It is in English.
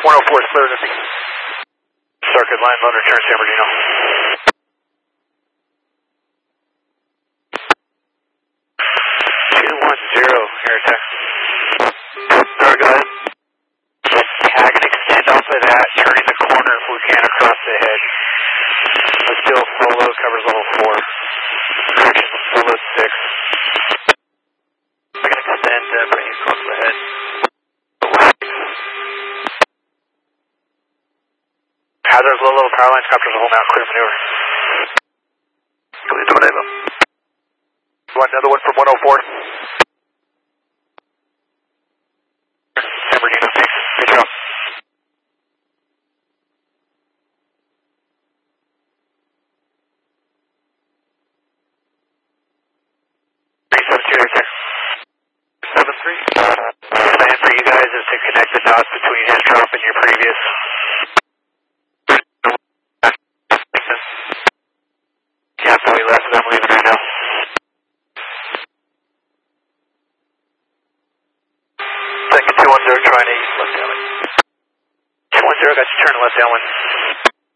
104 is clear to me. Circuit line, load return, San Bernardino. Air attack. Alright, go ahead. Yeah, I can extend off of that, turning the corner if we can across the head. But still, full load covers level 4. Correction, full load 6. I can extend, bring you across the head. Hazards, low level power lines, copters are holding out, clear maneuver. Clear tornado. Want another one from 104? San Bernardino 6, good job. Plan for you guys is to connect the dots between his drop and your previous. Yeah, fully left, I'm leaving right now. Second 210, trying to east left downwind. 210, got you turning left downwind.